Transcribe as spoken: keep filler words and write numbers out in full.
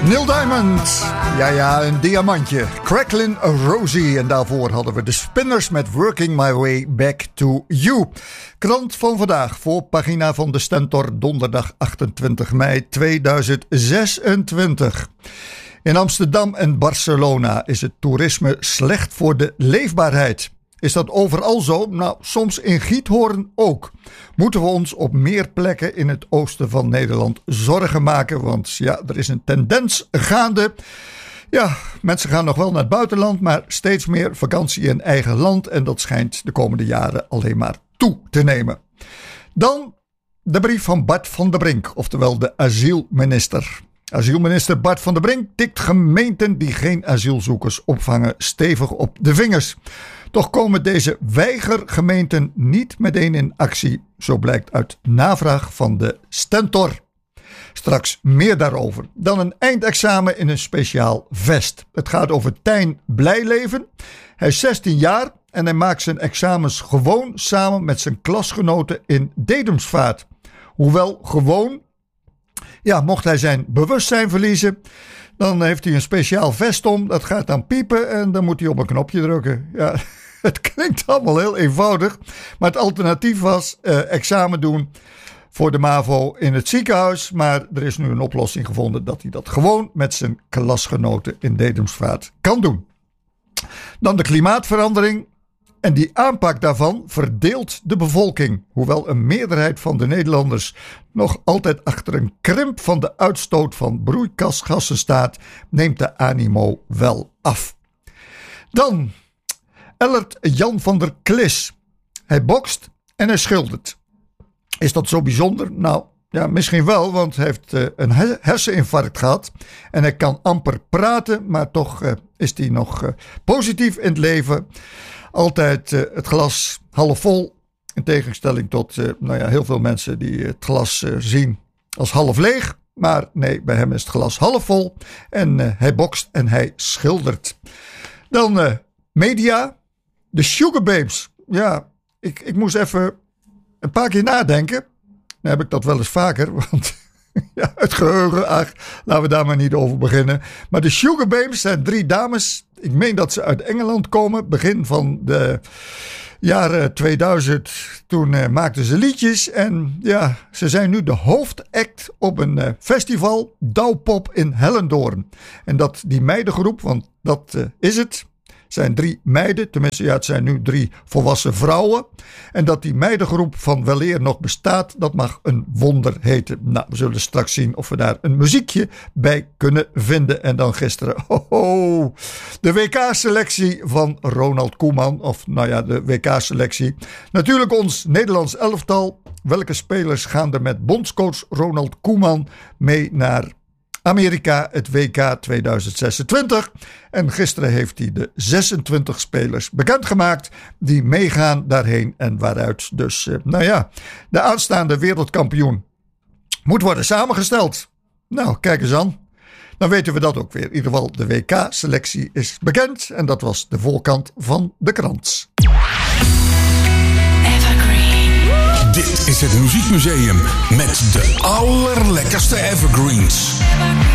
Neil Diamond, ja ja, een diamantje. Cracklin' Rosie en daarvoor hadden we de Spinners met Working My Way Back to You. Krant van vandaag, voorpagina van de Stentor, donderdag achtentwintig mei tweeduizend zesentwintig. In Amsterdam en Barcelona is het toerisme slecht voor de leefbaarheid. Is dat overal zo? Nou, soms in Giethoorn ook. Moeten we ons op meer plekken in het oosten van Nederland zorgen maken? Want ja, er is een tendens gaande. Ja, mensen gaan nog wel naar het buitenland, maar steeds meer vakantie in eigen land. En dat schijnt de komende jaren alleen maar toe te nemen. Dan de brief van Bart van der Brink, oftewel de asielminister. Asielminister Bart van der Brink tikt gemeenten die geen asielzoekers opvangen stevig op de vingers. Toch komen deze weigergemeenten niet meteen in actie, zo blijkt uit navraag van de Stentor. Straks meer daarover. Dan een eindexamen in een speciaal vest. Het gaat over Tijn Blijleven. Hij is zestien jaar en hij maakt zijn examens gewoon samen met zijn klasgenoten in Dedemsvaart. Hoewel gewoon, ja, mocht hij zijn bewustzijn verliezen, dan heeft hij een speciaal vest om. Dat gaat dan piepen en dan moet hij op een knopje drukken. Ja, het klinkt allemaal heel eenvoudig. Maar het alternatief was uh, examen doen voor de MAVO in het ziekenhuis. Maar er is nu een oplossing gevonden dat hij dat gewoon met zijn klasgenoten in Dedemsvaart kan doen. Dan de klimaatverandering. En die aanpak daarvan verdeelt de bevolking. Hoewel een meerderheid van de Nederlanders nog altijd achter een krimp van de uitstoot van broeikasgassen staat, neemt de animo wel af. Dan Ellert Jan van der Klis. Hij bokst en hij schildert. Is dat zo bijzonder? Nou, ja, misschien wel, want hij heeft uh, een herseninfarct gehad. En hij kan amper praten, maar toch uh, is hij nog uh, positief in het leven. Altijd uh, het glas half vol. In tegenstelling tot uh, nou ja, heel veel mensen die het glas uh, zien als half leeg. Maar nee, bij hem is het glas half vol. En uh, hij bokst en hij schildert. Dan uh, media. De Sugarbabes. Ja, ik, ik moest even een paar keer nadenken. Dan heb ik dat wel eens vaker. Want ja, het geheugen, ach, laten we daar maar niet over beginnen. Maar de Sugarbabes zijn drie dames. Ik meen dat ze uit Engeland komen. Begin van de jaren tweeduizend. Toen uh, maakten ze liedjes. En ja, ze zijn nu de hoofdact op een uh, festival. Douwpop in Hellendoorn. En dat die meidengroep, want dat uh, is het. Zijn drie meiden, tenminste ja, het zijn nu drie volwassen vrouwen. En dat die meidengroep van weleer nog bestaat, dat mag een wonder heten. Nou, we zullen straks zien of we daar een muziekje bij kunnen vinden. En dan gisteren, ho, ho, de W K-selectie van Ronald Koeman. Of nou ja, de W K-selectie. Natuurlijk ons Nederlands elftal. Welke spelers gaan er met bondscoach Ronald Koeman mee naar Amerika, het W K tweeduizend zesentwintig. En gisteren heeft hij de zesentwintig spelers bekendgemaakt die meegaan daarheen. En waaruit dus, eh, nou ja, de aanstaande wereldkampioen moet worden samengesteld. Nou, kijk eens aan. Dan weten we dat ook weer. In ieder geval, de W K-selectie is bekend. En dat was de voorkant van de krant. Dit is het Muziekmuseum met de allerlekkerste evergreens.